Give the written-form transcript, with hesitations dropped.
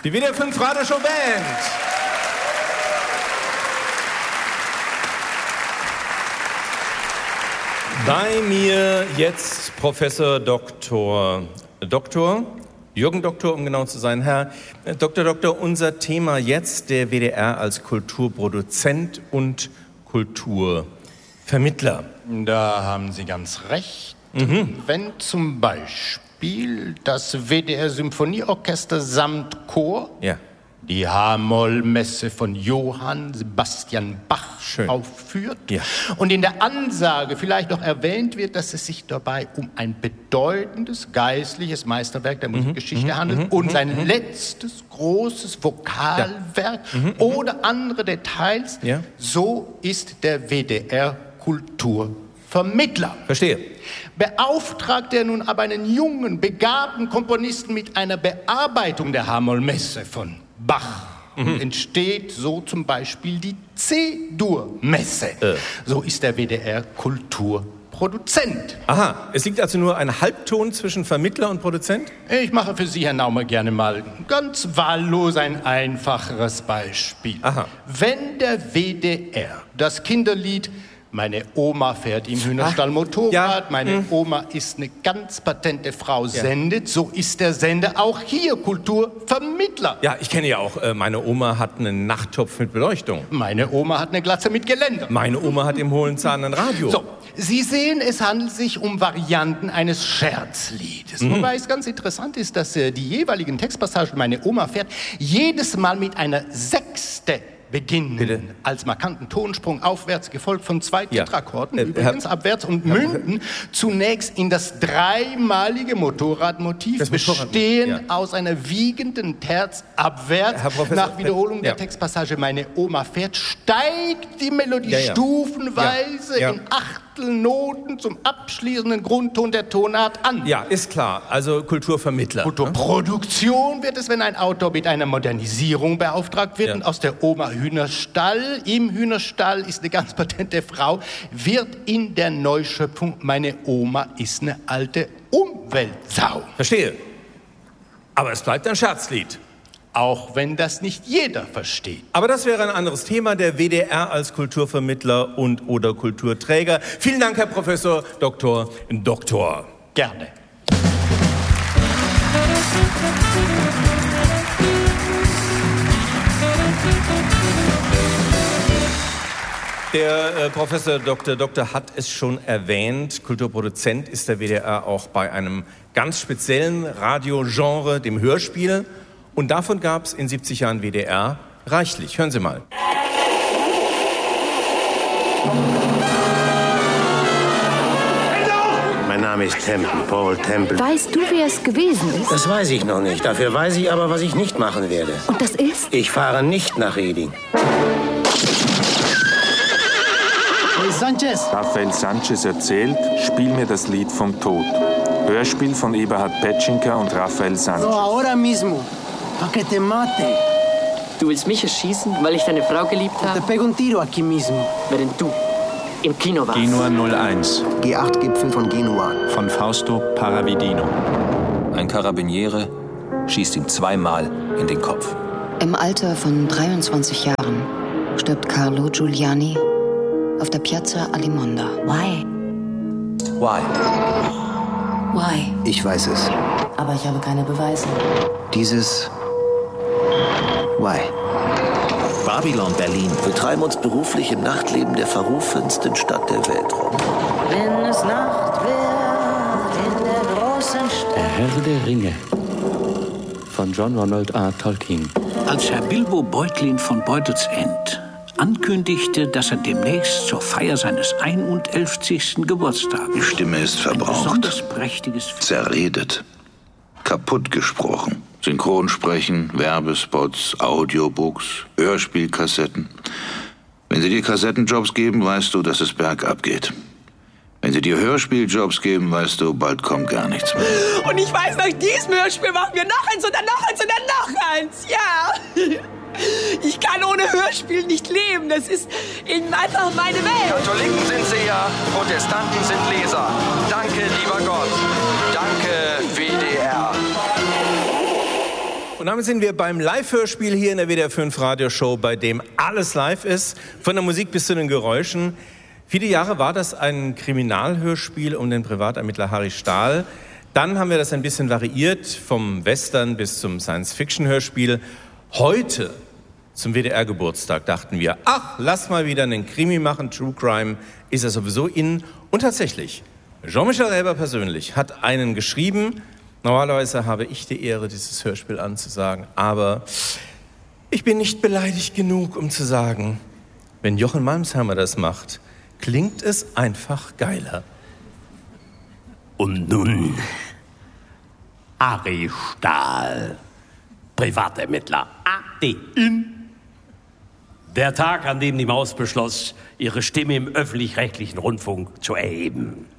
Die WDR 5 Radioshow Band. Bei mir jetzt Professor Dr. Jürgen Doktor, um genau zu sein. Herr Doktor, unser Thema jetzt, der WDR als Kulturproduzent und Kulturvermittler. Da haben Sie ganz recht. Wenn zum Beispiel das WDR Symphonieorchester samt Chor die H-Moll-Messe von Johann Sebastian Bach aufführt und in der Ansage vielleicht noch erwähnt wird, dass es sich dabei um ein bedeutendes geistliches Meisterwerk der Musikgeschichte handelt und sein letztes großes Vokalwerk oder andere Details, so ist der WDR Kulturvermittler. Verstehe. Beauftragt er nun aber einen jungen, begabten Komponisten mit einer Bearbeitung der H-Moll-Messe von Bach, entsteht so zum Beispiel die C-Dur-Messe. So ist der WDR Kulturproduzent. Aha, es liegt also nur ein Halbton zwischen Vermittler und Produzent? Ich mache für Sie, Herr Naumer, gerne mal ganz wahllos ein einfacheres Beispiel. Aha. Wenn der WDR das Kinderlied "Meine Oma fährt im Hühnerstall Motorrad", "Meine Oma ist eine ganz patente Frau" sendet, so ist der Sender auch hier Kulturvermittler. Ja, ich kenne ja auch, meine Oma hat einen Nachttopf mit Beleuchtung. Meine Oma hat eine Glatze mit Geländer. Meine Oma hat im hohlen Zahn ein Radio. So, Sie sehen, es handelt sich um Varianten eines Scherzliedes. Wobei es ganz interessant ist, dass die jeweiligen Textpassagen "Meine Oma fährt" jedes Mal mit einer Sechste beginnen. Bitte? Als markanten Tonsprung aufwärts, gefolgt von zwei Tetrakkorden, übrigens abwärts, und münden zunächst in das dreimalige Motorradmotiv, bestehen aus einer wiegenden Terz abwärts. Nach Wiederholung der Textpassage "Meine Oma fährt" steigt die Melodie stufenweise in Achtelnoten zum abschließenden Grundton der Tonart an. Ja, ist klar. Also Kulturvermittler. Kulturproduktion wird es, wenn ein Autor mit einer Modernisierung beauftragt wird und aus der Oma Hühnerstall, im Hühnerstall ist eine ganz patente Frau, wird in der Neuschöpfung "Meine Oma ist eine alte Umweltsau". Verstehe. Aber es bleibt ein Scherzlied. Auch wenn das nicht jeder versteht. Aber das wäre ein anderes Thema, der WDR als Kulturvermittler und/oder Kulturträger. Vielen Dank, Herr Professor Dr. Gerne. Der Professor Doktor hat es schon erwähnt, Kulturproduzent ist der WDR auch bei einem ganz speziellen Radiogenre, dem Hörspiel. Und davon gab es in 70 Jahren WDR reichlich. Hören Sie mal. Mein Name ist Temple, Paul Temple. Weißt du, wer es gewesen ist? Das weiß ich noch nicht. Dafür weiß ich aber, was ich nicht machen werde. Und das ist? Ich fahre nicht nach Reding. Sanchez. Rafael Sanchez erzählt, spiel mir das Lied vom Tod. Hörspiel von Eberhard Petschinka und Rafael Sanchez. Ahora mismo, pa' que te mate. Du willst mich erschießen, weil ich deine Frau geliebt habe? Te pego un tiro aquí mismo. Während du im Kino warst. Genua 01. G8-Gipfel von Genua. Von Fausto Paravidino. Ein Karabiniere schießt ihm zweimal in den Kopf. Im Alter von 23 Jahren stirbt Carlo Giuliani auf der Piazza Alimonda. Why? Why? Why? Ich weiß es. Aber ich habe keine Beweise. Dieses Why? Babylon Berlin. Wir treiben uns beruflich im Nachtleben der verrufensten Stadt der Welt rum. Wenn es Nacht wird in der großen Stadt. Der Herr der Ringe von John Ronald R. Tolkien. Als Herr Bilbo Beutlin von Beutelsend ankündigte, dass er demnächst zur Feier seines 51. Geburtstags die Stimme ist verbraucht, prächtiges zerredet, kaputt gesprochen. Synchronsprechen, Werbespots, Audiobooks, Hörspielkassetten. Wenn sie dir Kassettenjobs geben, weißt du, dass es bergab geht. Wenn sie dir Hörspieljobs geben, weißt du, bald kommt gar nichts mehr. Und ich weiß, nach diesem Hörspiel machen wir noch eins und dann noch eins und dann noch eins. Ja. Ich kann ohne Hörspiel nicht leben. Das ist eben einfach meine Welt. Katholiken sind Seher, Protestanten sind Leser. Danke, lieber Gott. Danke, WDR. Und damit sind wir beim Live-Hörspiel hier in der WDR 5 Radioshow, bei dem alles live ist, von der Musik bis zu den Geräuschen. Viele Jahre war das ein Kriminalhörspiel um den Privatermittler Harry Stahl. Dann haben wir das ein bisschen variiert, vom Western bis zum Science-Fiction-Hörspiel. Heute, zum WDR-Geburtstag, dachten wir, ach, lass mal wieder einen Krimi machen, True Crime ist ja sowieso in. Und tatsächlich, Jean-Michel Elber persönlich hat einen geschrieben. Normalerweise habe ich die Ehre, dieses Hörspiel anzusagen, aber ich bin nicht beleidigt genug, um zu sagen, wenn Jochen Malmsheimer das macht, klingt es einfach geiler. Und nun, Harry Stahl, Privatermittler AD. Der Tag, an dem die Maus beschloss, ihre Stimme im öffentlich-rechtlichen Rundfunk zu erheben.